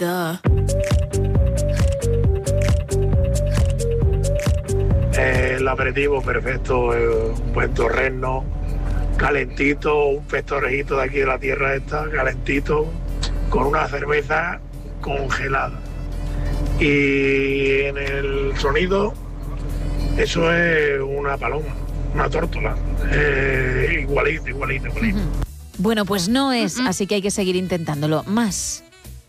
duh. El aperitivo perfecto, un buen torreno, calentito, un pestorejito de aquí de la tierra esta, calentito, con una cerveza congelada. Y en el sonido, eso es una paloma, una tórtola, igualito. Bueno, pues no es, así que hay que seguir intentándolo. Más.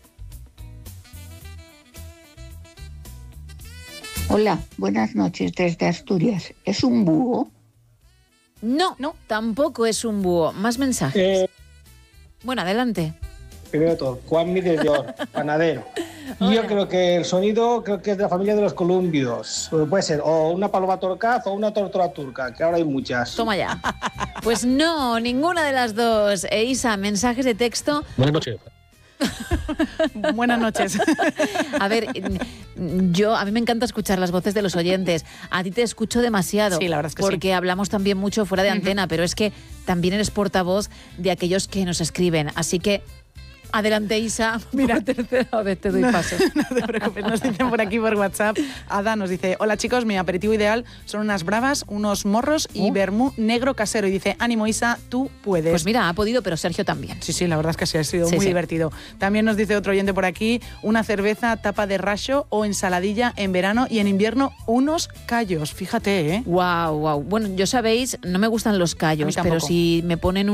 Hola, buenas noches desde Asturias. ¿Es un búho? No, tampoco es un búho. Más mensajes. Bueno, adelante. Primero de todo, Juanmi desde Or, panadero. Yo creo que el sonido es de la familia de los columbios. Puede ser o una paloma torcaz o una tórtola turca, que ahora hay muchas. Toma ya. Pues no, ninguna de las dos. Isa, mensajes de texto. Buenas noches. Buenas noches. A ver, a mí me encanta escuchar las voces de los oyentes. A ti te escucho demasiado. Sí, la verdad es que porque hablamos también mucho fuera de antena, pero es que también eres portavoz de aquellos que nos escriben. Así que adelante, Isa. Mira, por tercera vez te doy paso. No te preocupes, nos dicen por aquí por WhatsApp. Ada nos dice: hola chicos, mi aperitivo ideal son unas bravas, unos morros y vermú negro casero. Y dice: ánimo Isa, tú puedes. Pues mira, ha podido, pero Sergio también. Sí, la verdad es que sí, ha sido muy divertido. También nos dice otro oyente por aquí: una cerveza, tapa de racho o ensaladilla en verano, y en invierno unos callos. Fíjate, ¿eh? Wow. Bueno, yo sabéis, no me gustan los callos, pero si me ponen